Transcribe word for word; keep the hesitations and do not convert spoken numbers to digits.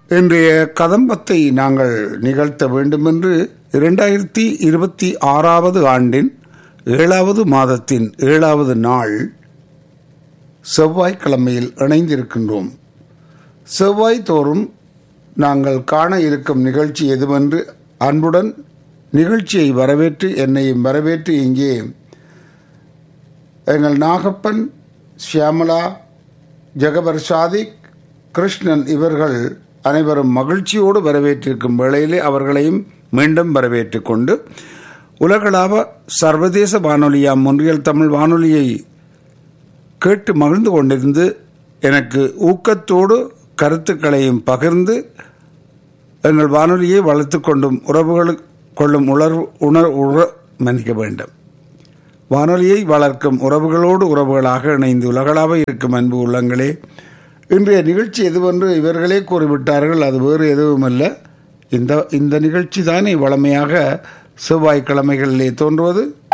இன்றைய கதம்பத்தை நாங்கள் நிகழ்த்த வேண்டுமென்று இரண்டாயிரத்தி இருபத்தி ஆறாவது ஆண்டின் ஏழாவது மாதத்தின் ஏழாவது நாள் செவ்வாய்க்கிழமையில் இணைந்திருக்கின்றோம். செவ்வாய் தோறும் நாங்கள் காண இருக்கும் நிகழ்ச்சி எதுவென்று அன்புடன் நிகழ்ச்சியை வரவேற்று என்னையும் வரவேற்று இங்கே எங்கள் நாகப்பன், ஷியாமலா, ஜெகபர் சாதிக், கிருஷ்ணன் இவர்கள் அனைவரும் மகிழ்ச்சியோடு வரவேற்றிருக்கும் வேளையிலே அவர்களையும் மீண்டும் வரவேற்று கொண்டு உலகளாவ சர்வதேச வானொலியாம் மொன்றியல் தமிழ் வானொலியை கேட்டு மகிழ்ந்து கொண்டிருந்து எனக்கு ஊக்கத்தோடு கருத்துக்களையும் பகிர்ந்து எங்கள் வானொலியை வளர்த்து கொண்டும் உறவுகள் கொள்ளும் உணர்வு உணர் உற மன்னிக்க வேண்டும் வானொலியை வளர்க்கும் உறவுகளோடு உறவுகளாக இணைந்து உலகளாக இருக்கும் அன்பு உள்ளங்களே, இன்றைய நிகழ்ச்சி எதுவென்று இவர்களே கூறிவிட்டார்கள். அது வேறு எதுவுமல்ல, இந்த இந்த நிகழ்ச்சி தானே வழமையாக செவ்வாய்க்கிழமைகளிலே தோன்றுவது.